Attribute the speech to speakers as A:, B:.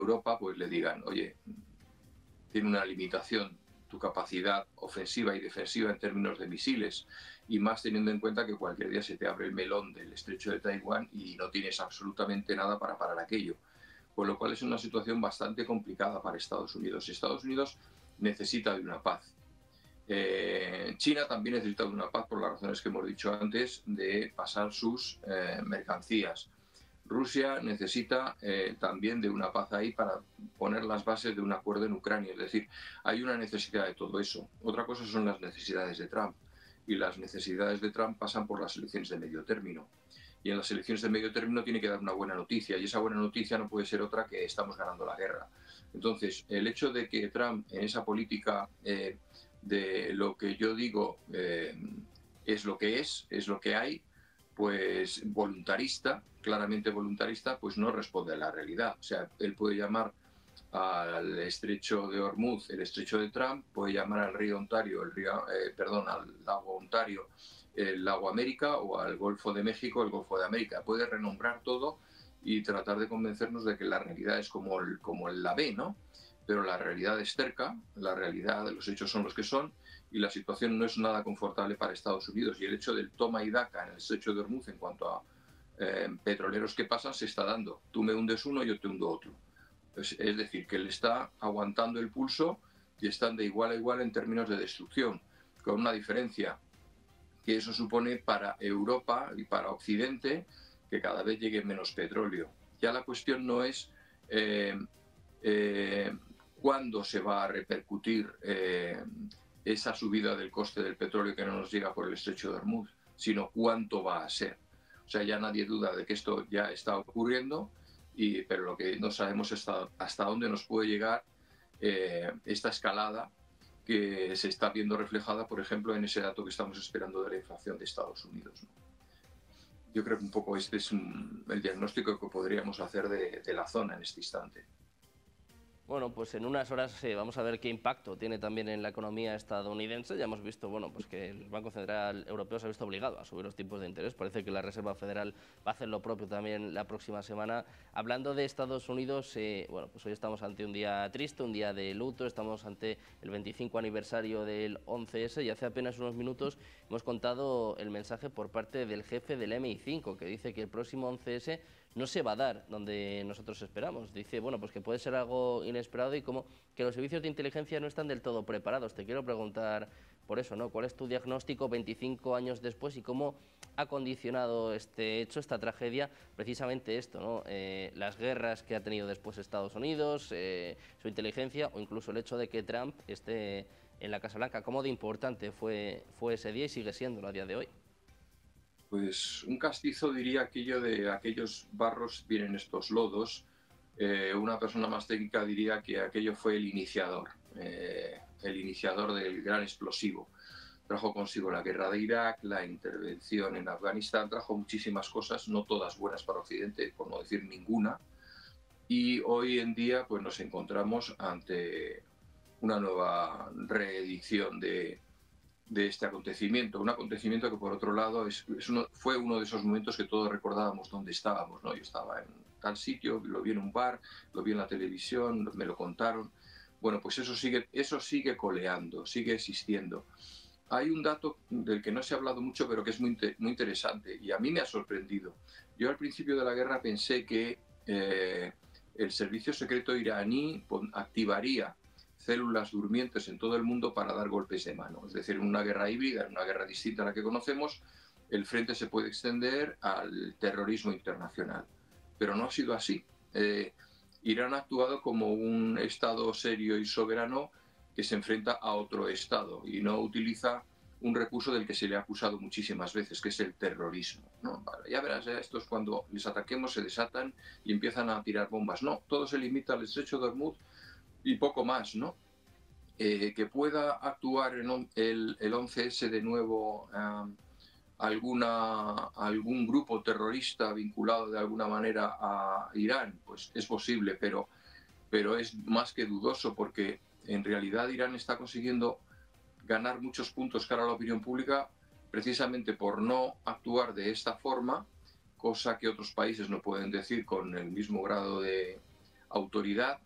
A: Europa pues le digan, oye, tiene una limitación tu capacidad ofensiva y defensiva en términos de misiles, y más teniendo en cuenta que cualquier día se te abre el melón del estrecho de Taiwán y no tienes absolutamente nada para parar aquello. Con lo cual es una situación bastante complicada para Estados Unidos. Estados Unidos necesita de una paz. China también necesita de una paz por las razones que hemos dicho antes de pasar sus mercancías. Rusia necesita también de una paz ahí para poner las bases de un acuerdo en Ucrania. Es decir, hay una necesidad de todo eso. Otra cosa son las necesidades de Trump. Y las necesidades de Trump pasan por las elecciones de medio término. Y en las elecciones de medio término tiene que dar una buena noticia. Y esa buena noticia no puede ser otra que estamos ganando la guerra. Entonces, el hecho de que Trump en esa política de lo que yo digo es lo que es lo que hay, pues voluntarista, claramente voluntarista, pues no responde a la realidad. O sea, él puede llamar al estrecho de Hormuz el estrecho de Trump, puede llamar al río Ontario, al lago Ontario el lago América, o al Golfo de México el Golfo de América. Puede renombrar todo y tratar de convencernos de que la realidad es como él la ve, ¿no? Pero la realidad es cerca, la realidad de los hechos son los que son, y la situación no es nada confortable para Estados Unidos. Y el hecho del toma y daca en el estrecho de Hormuz en cuanto a petroleros que pasan se está dando. Tú me hundes uno, yo te hundo otro. Pues, es decir, que él está aguantando el pulso y están de igual a igual en términos de destrucción, con una diferencia que eso supone para Europa y para Occidente que cada vez llegue menos petróleo. Ya la cuestión no es cuándo se va a repercutir esa subida del coste del petróleo que no nos llega por el estrecho de Hormuz, sino cuánto va a ser. O sea, ya nadie duda de que esto ya está ocurriendo, pero lo que no sabemos es hasta dónde nos puede llegar esta escalada que se está viendo reflejada, por ejemplo, en ese dato que estamos esperando de la inflación de Estados Unidos, ¿no? Yo creo que un poco este es el diagnóstico que podríamos hacer de la zona en este instante.
B: Bueno, pues en unas horas vamos a ver qué impacto tiene también en la economía estadounidense. Ya hemos visto, bueno, pues que el Banco Central Europeo se ha visto obligado a subir los tipos de interés. Parece que la Reserva Federal va a hacer lo propio también la próxima semana. Hablando de Estados Unidos, bueno, pues hoy estamos ante un día triste, un día de luto. Estamos ante el 25 aniversario del 11S y hace apenas unos minutos hemos contado el mensaje por parte del jefe del MI5, que dice que el próximo 11S no se va a dar donde nosotros esperamos. Dice, bueno, pues que puede ser algo inesperado y como que los servicios de inteligencia no están del todo preparados. Te quiero preguntar por eso, ¿no? ¿Cuál es tu diagnóstico 25 años después y cómo ha condicionado este hecho, esta tragedia, precisamente esto, ¿no? Las guerras que ha tenido después Estados Unidos, su inteligencia o incluso el hecho de que Trump esté en la Casa Blanca? ¿Cómo de importante fue ese día y sigue siéndolo a día de hoy?
A: Pues un castizo diría aquello de aquellos barros vienen estos lodos. Una persona más técnica diría que aquello fue el iniciador del gran explosivo. Trajo consigo la guerra de Irak, la intervención en Afganistán, trajo muchísimas cosas, no todas buenas para Occidente, por no decir ninguna. Y hoy en día pues nos encontramos ante una nueva reedición de este acontecimiento. Un acontecimiento que, por otro lado, fue uno de esos momentos que todos recordábamos dónde estábamos, ¿no? Yo estaba en tal sitio, lo vi en un bar, lo vi en la televisión, me lo contaron. Bueno, pues eso sigue coleando, sigue existiendo. Hay un dato del que no se ha hablado mucho, pero que es muy interesante y a mí me ha sorprendido. Yo al principio de la guerra pensé que el servicio secreto iraní activaría células durmientes en todo el mundo para dar golpes de mano. Es decir, en una guerra híbrida, en una guerra distinta a la que conocemos, el frente se puede extender al terrorismo internacional. Pero no ha sido así. Irán ha actuado como un Estado serio y soberano que se enfrenta a otro Estado y no utiliza un recurso del que se le ha acusado muchísimas veces, que es el terrorismo, ¿no? Vale, ya verás, esto es cuando les ataquemos, se desatan y empiezan a tirar bombas. No, todo se limita al estrecho de Hormuz y poco más, ¿no? Que pueda actuar en el 11S de nuevo algún grupo terrorista vinculado de alguna manera a Irán, pues es posible, pero es más que dudoso, porque en realidad Irán está consiguiendo ganar muchos puntos cara a la opinión pública precisamente por no actuar de esta forma, cosa que otros países no pueden decir con el mismo grado de autoridad